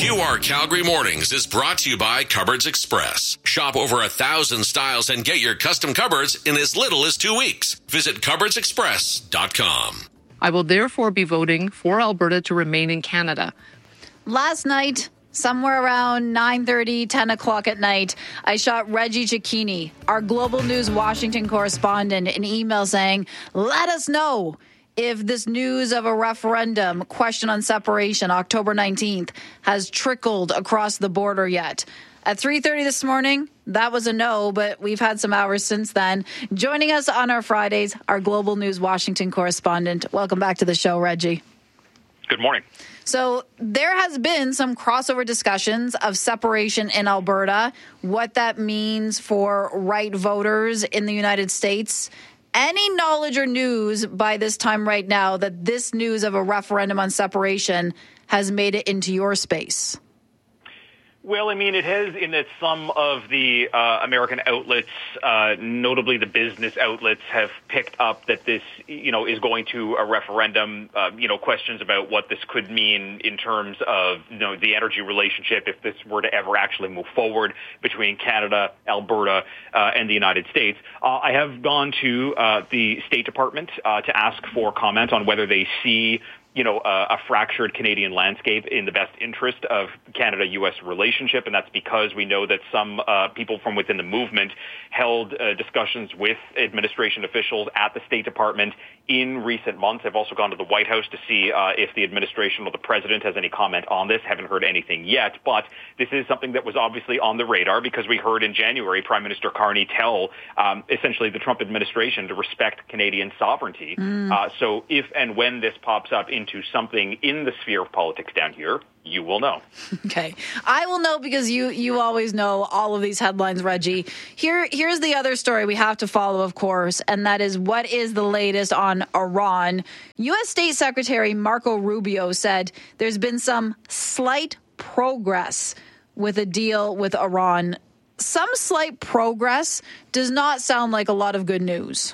UR Calgary Mornings is brought to you by Cupboards Express. Shop over 1,000 styles and get your custom cupboards in as little as 2 weeks. Visit cupboardsexpress.com. I will therefore be voting for Alberta to remain in Canada. Last night, somewhere around 9:30, 10 o'clock at night, I shot Reggie Cecchini, our Global News Washington correspondent, an email saying, let us know if this news of a referendum question on separation, October 19th, has trickled across the border yet. At 3:30 this morning, that was a no, but we've had some hours since then. Joining us on our Fridays, our Global News Washington correspondent. Welcome back to the show, Reggie. Good morning. So there has been some crossover discussions of separation in Alberta, what that means for right voters in the United States. Any knowledge or news by this time right now that this news of a referendum on separation has made it into your space? Well, I mean, it has in that some of the American outlets, notably the business outlets, have picked up that this, is going to a referendum, questions about what this could mean in terms of, the energy relationship if this were to ever actually move forward between Canada, Alberta, and the United States. I have gone to the State Department to ask for comment on whether they see a fractured Canadian landscape in the best interest of Canada-U.S. relationship, and that's because we know that some people from within the movement held discussions with administration officials at the State Department in recent months. I've also gone to the White House to see if the administration or the president has any comment on this. Haven't heard anything yet, but this is something that was obviously on the radar because we heard in January Prime Minister Carney tell essentially the Trump administration to respect Canadian sovereignty. So if and when this pops up into something in the sphere of politics down here, you will know. Okay. I will know because you always know all of these headlines, Reggie. Here's the other story we have to follow, of course, and that is what is the latest on Iran. U.S. State Secretary Marco Rubio said there's been some slight progress with a deal with Iran. Some slight progress does not sound like a lot of good news.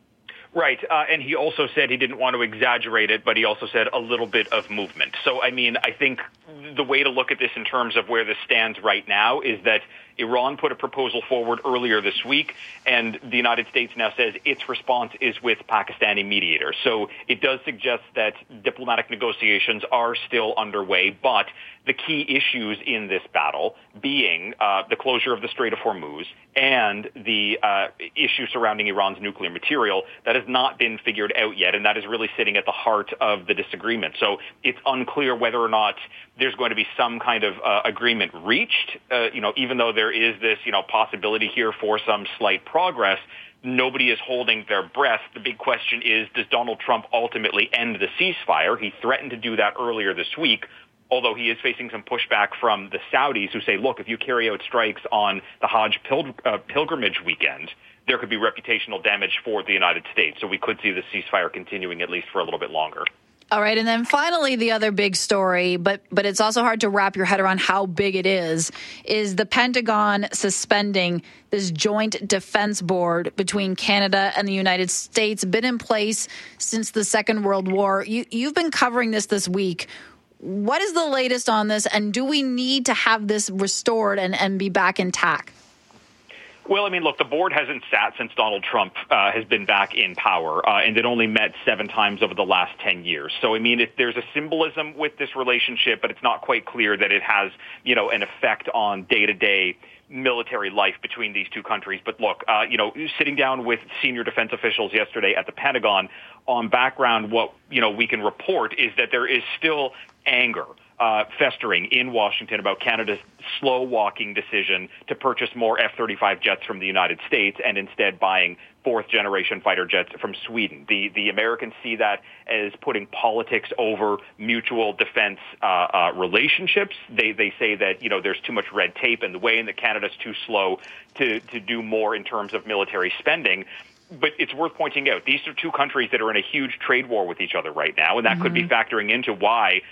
Right, and he also said he didn't want to exaggerate it, but he also said a little bit of movement. So, I mean, I think the way to look at this in terms of where this stands right now is that Iran put a proposal forward earlier this week, and the United States now says its response is with Pakistani mediators. So it does suggest that diplomatic negotiations are still underway, but the key issues in this battle being the closure of the Strait of Hormuz and the issue surrounding Iran's nuclear material, that has not been figured out yet, and that is really sitting at the heart of the disagreement. So it's unclear whether or not there's going to be some kind of agreement reached, even though there is this, possibility here for some slight progress. Nobody is holding their breath. The big question is, does Donald Trump ultimately end the ceasefire? He threatened to do that earlier this week, although he is facing some pushback from the Saudis who say, look, if you carry out strikes on the Hajj pilgrimage weekend, there could be reputational damage for the United States. So we could see the ceasefire continuing at least for a little bit longer. All right. And then finally, the other big story, but it's also hard to wrap your head around how big it is the Pentagon suspending this joint defense board between Canada and the United States, been in place since the Second World War. You've been covering this week. What is the latest on this, and do we need to have this restored and be back intact? Well, I mean, look, the board hasn't sat since Donald Trump has been back in power, and it only met 7 times over the last 10 years. So, I mean, there's a symbolism with this relationship, but it's not quite clear that it has, an effect on day-to-day military life between these two countries. But look, sitting down with senior defense officials yesterday at the Pentagon on background, what, we can report is that there is still anger festering in Washington about Canada's slow-walking decision to purchase more F-35 jets from the United States and instead buying fourth-generation fighter jets from Sweden. The Americans see that as putting politics over mutual defense relationships. They say that, there's too much red tape in the way and that Canada's too slow to do more in terms of military spending. But it's worth pointing out, these are two countries that are in a huge trade war with each other right now, and that could be factoring into why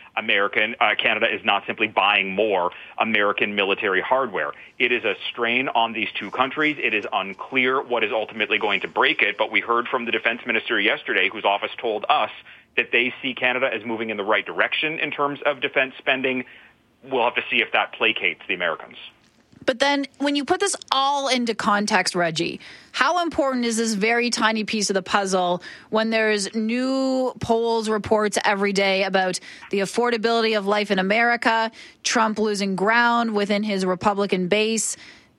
Canada is not simply buying more American military hardware. It is a strain on these two countries. It is unclear what is ultimately going to break it, but we heard from the defense minister yesterday, whose office told us that they see Canada as moving in the right direction in terms of defense spending. we'll have to see if that placates the Americans. But then when you put this all into context, Reggie, how important is this very tiny piece of the puzzle when there's new polls reports every day about the affordability of life in America, Trump losing ground within his Republican base?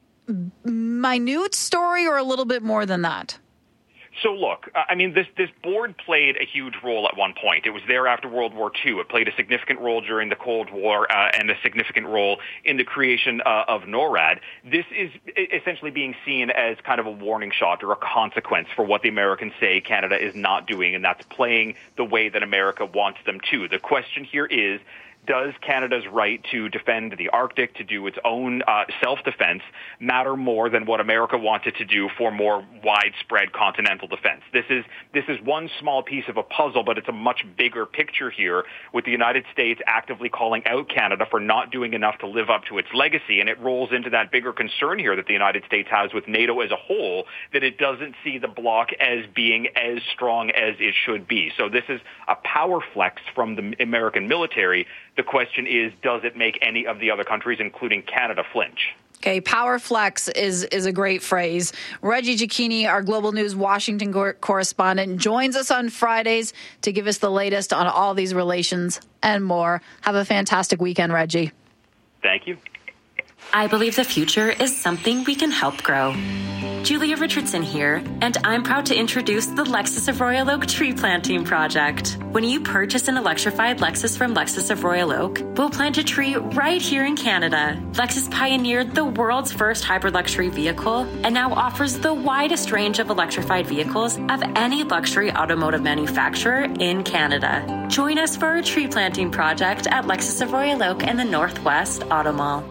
Minute story or a little bit more than that? So look, I mean, this board played a huge role at one point. It was there after World War II. It played a significant role during the Cold War and a significant role in the creation of NORAD. This is essentially being seen as kind of a warning shot or a consequence for what the Americans say Canada is not doing, and that's playing the way that America wants them to. The question here is, does Canada's right to defend the Arctic, to do its own self-defense, matter more than what America wanted to do for more widespread continental defense? This is one small piece of a puzzle, but it's a much bigger picture here, with the United States actively calling out Canada for not doing enough to live up to its legacy, and it rolls into that bigger concern here that the United States has with NATO as a whole, that it doesn't see the bloc as being as strong as it should be. So this is a power flex from the American military. The question is, does it make any of the other countries, including Canada, flinch? Okay, power flex is a great phrase. Reggie Cecchini, our Global News Washington correspondent, joins us on Fridays to give us the latest on all these relations and more. Have a fantastic weekend, Reggie. Thank you. I believe the future is something we can help grow. Julia Richardson here, and I'm proud to introduce the Lexus of Royal Oak Tree Planting Project. When you purchase an electrified Lexus from Lexus of Royal Oak, we'll plant a tree right here in Canada. Lexus pioneered the world's first hybrid luxury vehicle and now offers the widest range of electrified vehicles of any luxury automotive manufacturer in Canada. Join us for our tree planting project at Lexus of Royal Oak and the Northwest Auto Mall.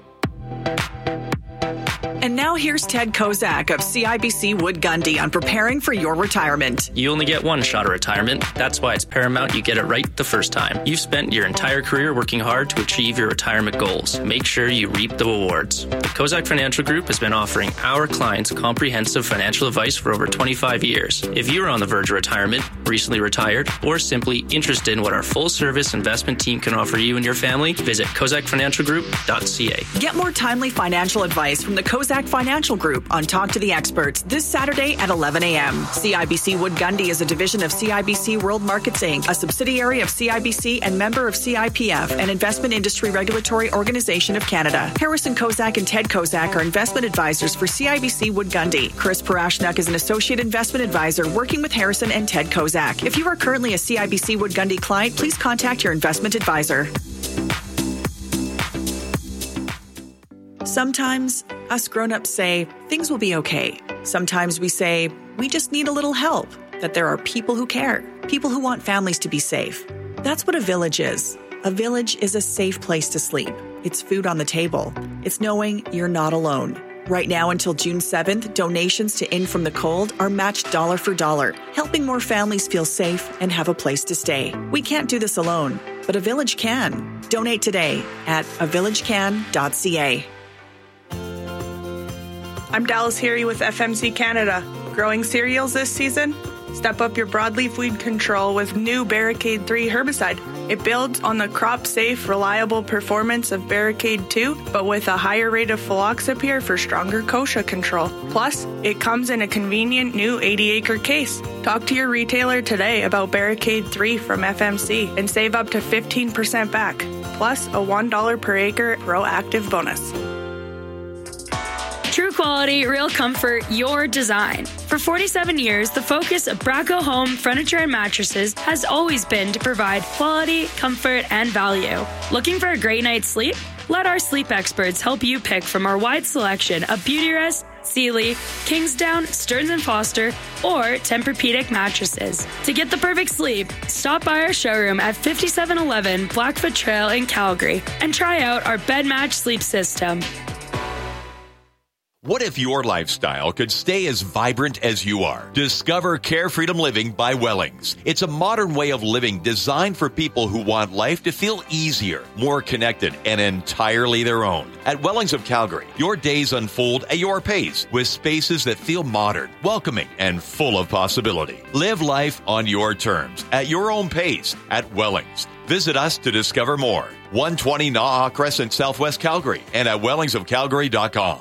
And now here's Ted Kozak of CIBC Wood Gundy on preparing for your retirement. You only get one shot at retirement. That's why it's paramount you get it right the first time. You've spent your entire career working hard to achieve your retirement goals. Make sure you reap the rewards. The Kozak Financial Group has been offering our clients comprehensive financial advice for over 25 years. If you're on the verge of retirement, recently retired, or simply interested in what our full-service investment team can offer you and your family, visit kozakfinancialgroup.ca. Get more timely financial advice from the Kozak Financial Group on Talk to the Experts this Saturday at 11 a.m. CIBC Wood Gundy is a division of CIBC World Markets Inc., a subsidiary of CIBC and member of CIPF, an investment industry regulatory organization of Canada. Harrison Kozak and Ted Kozak are investment advisors for CIBC Wood Gundy. Chris Parashnuk is an associate investment advisor working with Harrison and Ted Kozak. If you are currently a CIBC Wood Gundy client, please contact your investment advisor. Sometimes us grown-ups say things will be okay. Sometimes we say we just need a little help, that there are people who care, people who want families to be safe. That's what a village is. A village is a safe place to sleep. It's food on the table. It's knowing you're not alone. Right now until June 7th, donations to In From the Cold are matched dollar for dollar, helping more families feel safe and have a place to stay. We can't do this alone, but a village can. Donate today at avillagecan.ca. I'm Dallas Heary with FMC Canada. Growing cereals this season? Step up your broadleaf weed control with new Barricade 3 herbicide. It builds on the crop-safe, reliable performance of Barricade 2, but with a higher rate of Fluoxapyr for stronger kochia control. Plus, it comes in a convenient new 80-acre case. Talk to your retailer today about Barricade 3 from FMC and save up to 15% back, plus a $1 per acre proactive bonus. True quality, real comfort, your design. For 47 years, the focus of Braco Home Furniture and Mattresses has always been to provide quality, comfort, and value. Looking for a great night's sleep? Let our sleep experts help you pick from our wide selection of Beautyrest, Sealy, Kingsdown, Stearns & Foster, or Tempur-Pedic mattresses. To get the perfect sleep, stop by our showroom at 5711 Blackfoot Trail in Calgary and try out our bed match sleep system. What if your lifestyle could stay as vibrant as you are? Discover Care Freedom Living by Wellings. It's a modern way of living designed for people who want life to feel easier, more connected, and entirely their own. At Wellings of Calgary, your days unfold at your pace with spaces that feel modern, welcoming, and full of possibility. Live life on your terms, at your own pace, at Wellings. Visit us to discover more. 120 Naha Crescent, Southwest Calgary, and at wellingsofcalgary.com.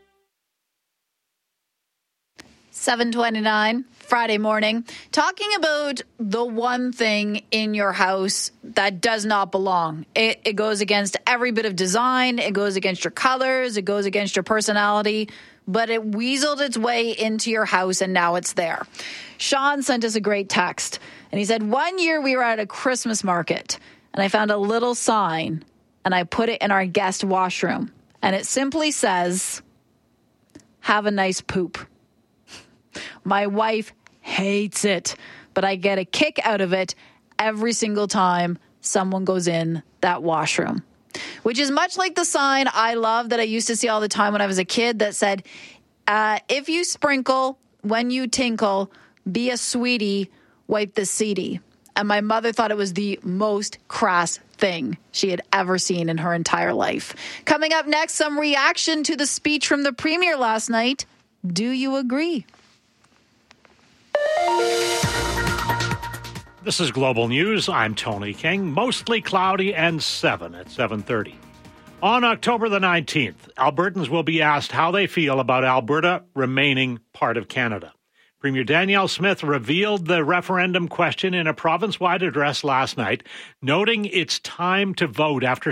7:29, Friday morning, talking about the one thing in your house that does not belong. It goes against every bit of design. It goes against your colors. It goes against your personality. But it weaseled its way into your house, and now it's there. Sean sent us a great text, and he said, one year we were at a Christmas market, and I found a little sign, and I put it in our guest washroom. And it simply says, have a nice poop. My wife hates it, but I get a kick out of it every single time someone goes in that washroom, which is much like the sign I love that I used to see all the time when I was a kid that said, if you sprinkle, when you tinkle, be a sweetie, wipe the seedy. And my mother thought it was the most crass thing she had ever seen in her entire life. Coming up next, some reaction to the speech from the Premier last night. Do you agree? This is Global News. I'm Tony King. Mostly cloudy and 7 at 7:30. On October the 19th, Albertans will be asked how they feel about Alberta remaining part of Canada. Premier Danielle Smith revealed the referendum question in a province-wide address last night, noting it's time to vote after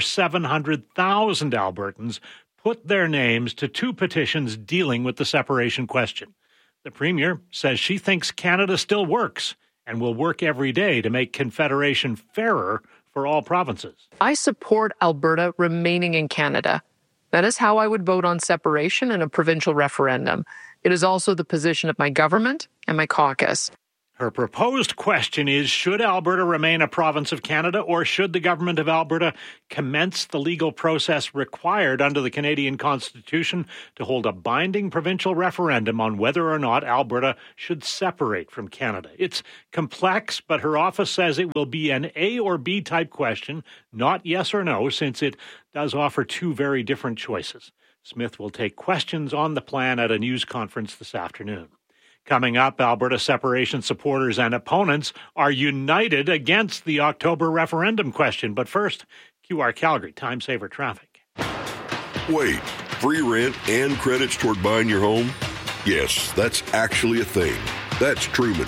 700,000 Albertans put their names to 2 petitions dealing with the separation question. The Premier says she thinks Canada still works and will work every day to make Confederation fairer for all provinces. I support Alberta remaining in Canada. That is how I would vote on separation in a provincial referendum. It is also the position of my government and my caucus. Her proposed question is, should Alberta remain a province of Canada, or should the government of Alberta commence the legal process required under the Canadian Constitution to hold a binding provincial referendum on whether or not Alberta should separate from Canada? It's complex, but her office says it will be an A or B type question, not yes or no, since it does offer 2 very different choices. Smith will take questions on the plan at a news conference this afternoon. Coming up, Alberta separation supporters and opponents are united against the October referendum question. But first, QR Calgary, Time Saver Traffic. Wait, free rent and credits toward buying your home? Yes, that's actually a thing. That's Truman.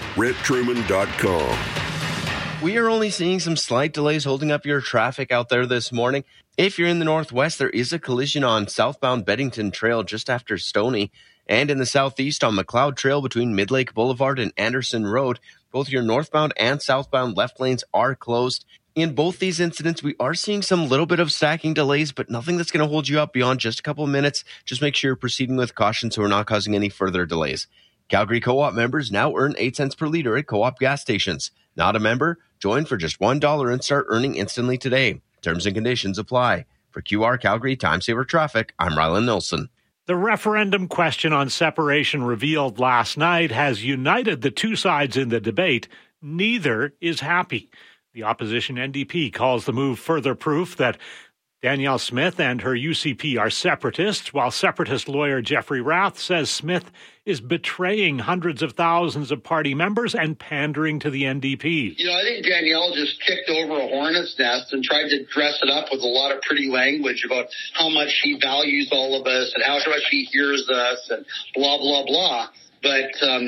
RentTruman.com. We are only seeing some slight delays holding up your traffic out there this morning. If you're in the northwest, there is a collision on southbound Beddington Trail just after Stoney. And in the southeast on McLeod Trail between Midlake Boulevard and Anderson Road, both your northbound and southbound left lanes are closed. In both these incidents, we are seeing some little bit of stacking delays, but nothing that's going to hold you up beyond just a couple of minutes. Just make sure you're proceeding with caution so we're not causing any further delays. Calgary Co-op members now earn 8 cents per liter at Co-op gas stations. Not a member? Join for just $1 and start earning instantly today. Terms and conditions apply. For QR Calgary Time Saver Traffic, I'm Ryland Nilsson. The referendum question on separation revealed last night has united the 2 sides in the debate. Neither is happy. The opposition NDP calls the move further proof that Danielle Smith and her UCP are separatists, while separatist lawyer Jeffrey Rath says Smith is betraying hundreds of thousands of party members and pandering to the NDP. I think Danielle just kicked over a hornet's nest and tried to dress it up with a lot of pretty language about how much she values all of us and how much she hears us and blah, blah, blah. But,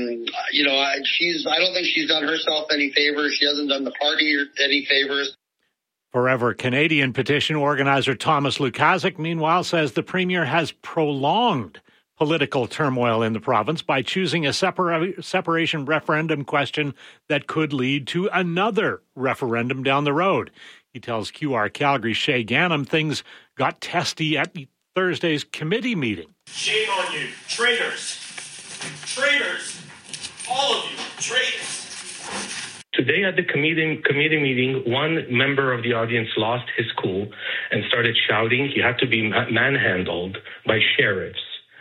I don't think she's done herself any favors. She hasn't done the party any favors. Forever Canadian petition organizer Thomas Lukasik, meanwhile, says the Premier has prolonged political turmoil in the province by choosing a separation referendum question that could lead to another referendum down the road. He tells QR Calgary Shay Ganem things got testy at Thursday's committee meeting. Shame on you, traitors! Traitors! All of you, traitors! Today at the committee meeting, one member of the audience lost his cool and started shouting he had to be manhandled by sheriffs.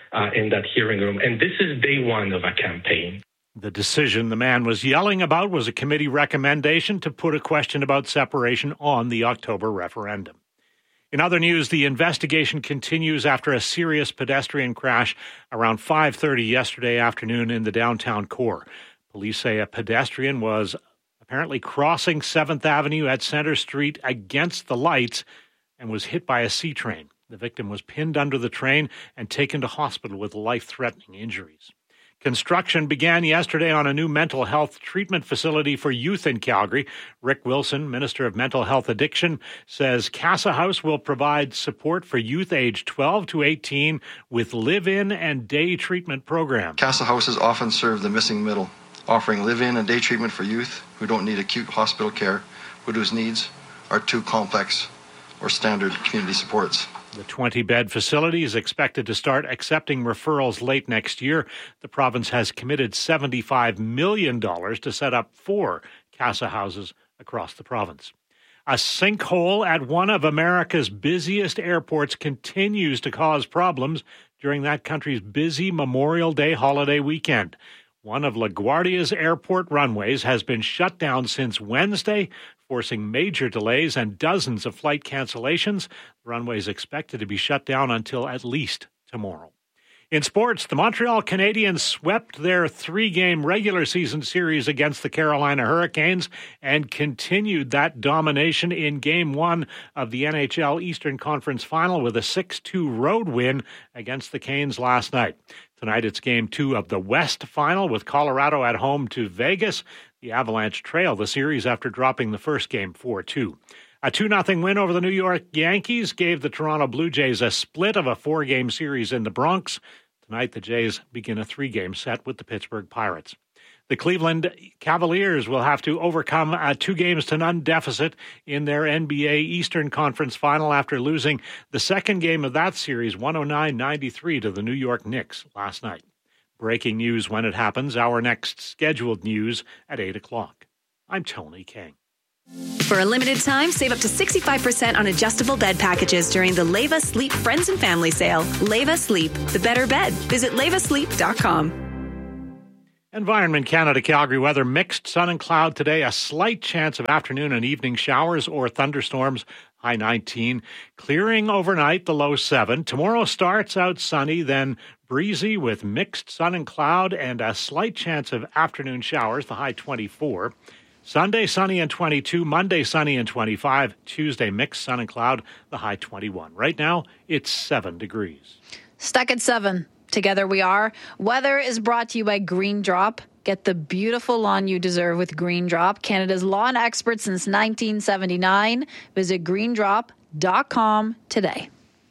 in that hearing room. And this is day one of a campaign. The decision the man was yelling about was a committee recommendation to put a question about separation on the October referendum. In other news, the investigation continues after a serious pedestrian crash around 5:30 yesterday afternoon in the downtown core. Police say a pedestrian was apparently crossing 7th Avenue at Center Street against the lights and was hit by a C-train. The victim was pinned under the train and taken to hospital with life-threatening injuries. Construction began yesterday on a new mental health treatment facility for youth in Calgary. Rick Wilson, Minister of Mental Health Addiction, says Casa House will provide support for youth aged 12 to 18 with live-in and day treatment programs. Casa Houses often serve the missing middle, offering live-in and day treatment for youth who don't need acute hospital care, but whose needs are too complex or standard community supports. The 20-bed facility is expected to start accepting referrals late next year. The province has committed $75 million to set up 4 Casa Houses across the province. A sinkhole at one of America's busiest airports continues to cause problems during that country's busy Memorial Day holiday weekend. One of LaGuardia's airport runways has been shut down since Wednesday, forcing major delays and dozens of flight cancellations. The runway is expected to be shut down until at least tomorrow. In sports, the Montreal Canadiens swept their 3-game regular season series against the Carolina Hurricanes and continued that domination in Game 1 of the NHL Eastern Conference Final with a 6-2 road win against the Canes last night. Tonight it's Game 2 of the West Final with Colorado at home to Vegas. The Avalanche trail the series after dropping the first game 4-2. A 2-0 win over the New York Yankees gave the Toronto Blue Jays a split of a 4-game series in the Bronx. Tonight the Jays begin a 3-game set with the Pittsburgh Pirates. The Cleveland Cavaliers will have to overcome a 2-0 deficit in their NBA Eastern Conference Final after losing the second game of that series 109-93 to the New York Knicks last night. Breaking news when it happens. Our next scheduled news at 8 o'clock. I'm Tony King. For a limited time, save up to 65% on adjustable bed packages during the Leva Sleep Friends and Family Sale. Leva Sleep, the better bed. Visit levasleep.com. Environment Canada Calgary weather, mixed sun and cloud today. A slight chance of afternoon and evening showers or thunderstorms, high 19. Clearing overnight, the low 7. Tomorrow starts out sunny, then breezy with mixed sun and cloud and a slight chance of afternoon showers, the high 24. Sunday, sunny and 22. Monday, sunny and 25. Tuesday, mixed sun and cloud, the high 21. Right now, it's 7 degrees. Stuck at 7. Together we are. Weather is brought to you by Green Drop. Get the beautiful lawn you deserve with Green Drop, Canada's lawn expert since 1979. Visit greendrop.com today.